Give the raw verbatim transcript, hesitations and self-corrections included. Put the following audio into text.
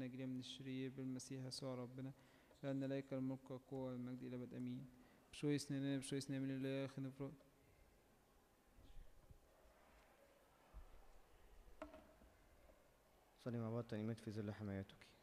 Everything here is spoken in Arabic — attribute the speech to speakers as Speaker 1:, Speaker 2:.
Speaker 1: ونجينا من الشرير بالمسيح يسوع ربنا، لأن لك الملك والقوة والمجد إلى أبد آمين. بشوي سنين بشوي سنين من الله خنفرو.
Speaker 2: صلي مع بعض ترنيمة في ظل حمايتك.